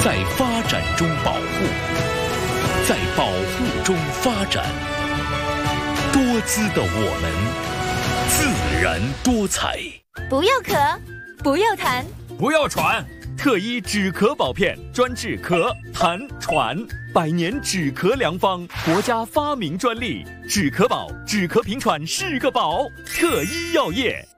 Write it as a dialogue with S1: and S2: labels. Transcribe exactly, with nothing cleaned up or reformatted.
S1: 在发展中保护，在保护中发展。多姿的我们，自然多彩。
S2: 不要咳，不要痰，
S3: 不要喘。特医止咳宝片，专治咳、痰、喘，百年止咳良方，国家发明专利。止咳宝，止咳平喘是个宝。特医药业。